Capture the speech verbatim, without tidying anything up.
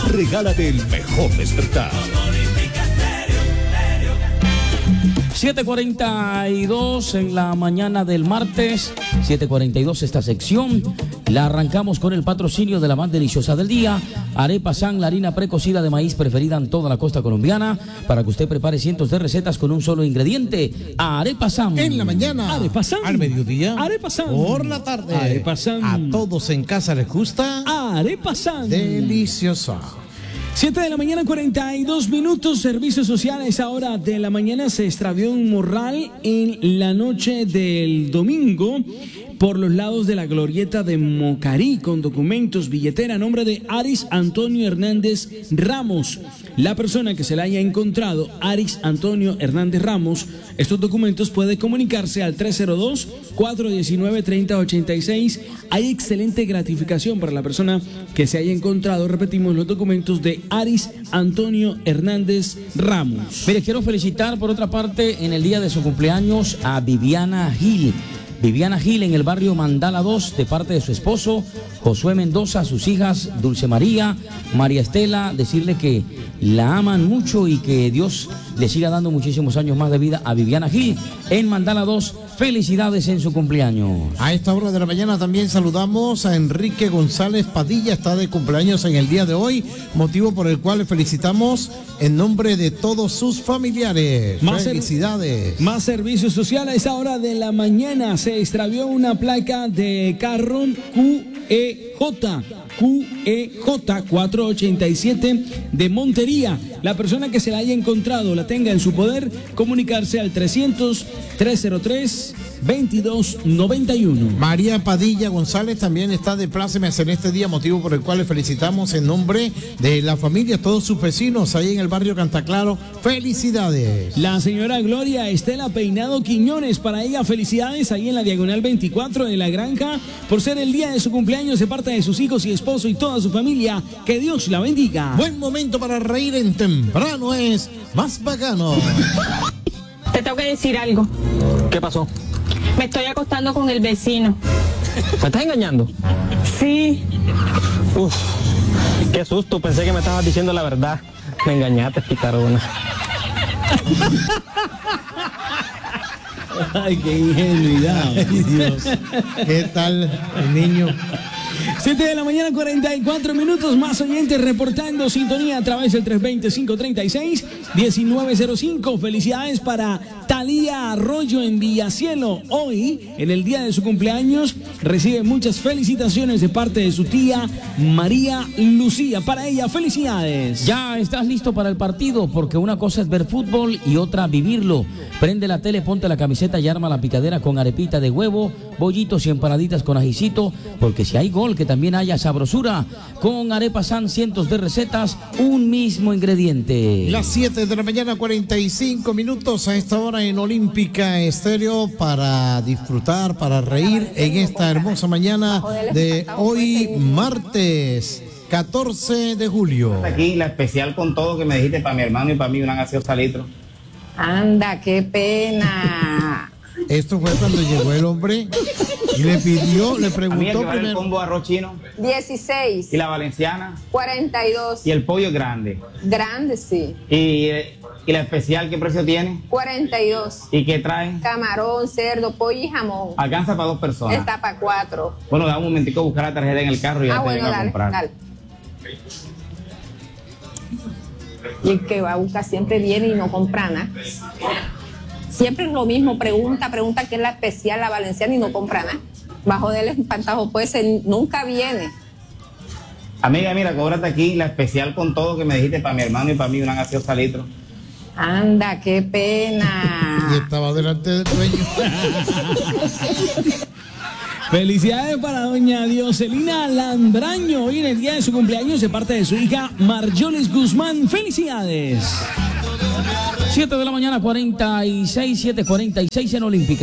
Regálate el mejor despertar. siete cuarenta y dos en la mañana del martes, siete cuarenta y dos esta sección, la arrancamos con el patrocinio de la más deliciosa del día, Arepa San, la harina precocida de maíz preferida en toda la costa colombiana, para que usted prepare cientos de recetas con un solo ingrediente, Arepa San. En la mañana, Arepa San. Al mediodía, Arepa San. Por la tarde, Arepa San. A todos en casa les gusta Arepa San. Deliciosa. siete de la mañana, cuarenta y dos minutos, servicios sociales. Ahora de la mañana se extravió un morral en la noche del domingo por los lados de la glorieta de Mocarí con documentos, billetera a nombre de Aris Antonio Hernández Ramos. La persona que se la haya encontrado, Aris Antonio Hernández Ramos, estos documentos puede comunicarse al tres cero dos, cuatro uno nueve, tres cero ocho seis. Hay excelente gratificación para la persona que se haya encontrado, repetimos, los documentos de Aris Antonio Hernández Ramos. Mire, quiero felicitar por otra parte en el día de su cumpleaños a Viviana Gil. Viviana Gil en el barrio Mandala dos, de parte de su esposo, Josué Mendoza, sus hijas Dulce María, María Estela, decirle que la aman mucho y que Dios le siga dando muchísimos años más de vida a Viviana Gil en Mandala dos. Felicidades en su cumpleaños. A esta hora de la mañana también saludamos a Enrique González Padilla, está de cumpleaños en el día de hoy, motivo por el cual le felicitamos en nombre de todos sus familiares. Más Felicidades. Más servicios sociales. A esta hora de la mañana se extravió una placa de carro Q E J. Q E J cuatrocientos ochenta y siete de Montería. La persona que se la haya encontrado, la tenga en su poder, comunicarse al trescientos, trescientos tres, veintidós noventa y uno. María Padilla González también está de plácemes en este día, motivo por el cual le felicitamos en nombre de la familia, todos sus vecinos ahí en el barrio Cantaclaro. Felicidades. La señora Gloria Estela Peinado Quiñones, para ella felicidades ahí en la diagonal veinticuatro de la Granja, por ser el día de su cumpleaños de parte de sus hijos y esposo y toda su familia. Que Dios la bendiga. Buen momento para reír en temprano es más bacano. Te tengo que decir algo. ¿Qué pasó? Me estoy acostando con el vecino. ¿Me estás engañando? Sí. Uf, qué susto, pensé que me estabas diciendo la verdad. Me engañaste, picarona. Ay, qué ingenuidad. Ay, Dios. ¿Qué tal el niño? siete de la mañana, cuarenta y cuatro minutos, más oyentes reportando sintonía a través del tres veinte, cinco treinta y seis, diecinueve cero cinco. Felicidades para Talía Arroyo en Villacielo. Hoy, en el día de su cumpleaños, recibe muchas felicitaciones de parte de su tía María Lucía. Para ella, felicidades. Ya estás listo para el partido, porque una cosa es ver fútbol y otra vivirlo. Prende la tele, ponte la camiseta y arma la picadera con arepita de huevo, bollitos y empanaditas con ajicito, porque si hay gol, que también haya sabrosura. Con Arepa San, cientos de recetas, un mismo ingrediente. Las siete de la mañana, cuarenta y cinco minutos a esta hora en Olímpica Estéreo, para disfrutar, para reír en esta hermosa mañana de hoy, martes catorce de julio. Aquí la especial con todo que me dijiste para mi hermano y para mí, una gaseosa litro. Anda, qué pena. Esto fue cuando llegó el hombre y le pidió, le A mí el preguntó que vale el primero. combo arroz chino dieciséis. y la valenciana cuarenta y dos. y el pollo grande. Grande, sí. Y, y la especial, ¿qué precio tiene? cuarenta y dos. ¿Y qué trae? Camarón, cerdo, pollo y jamón. Alcanza para dos personas. Está para cuatro. Bueno, da un momentico a buscar la tarjeta en el carro y ya Ah, te bueno, vengo a dale, comprar. dale. Y el que va a buscar siempre viene y no compra nada. Siempre es lo mismo, pregunta, pregunta qué es la especial, la valenciana, y no compra nada. Bajo del espantajo, puede ser, nunca viene. Amiga, mira, cóbrate aquí la especial con todo que me dijiste para mi hermano y para mí, una gaseosa litro. Anda, qué pena. Y estaba delante del dueño. Felicidades para doña Dioselina Lambraño, hoy en el día de su cumpleaños, de parte de su hija Marjolis Guzmán. Felicidades. siete de la mañana, cuarenta y seis, siete cuarenta y seis en Olímpica.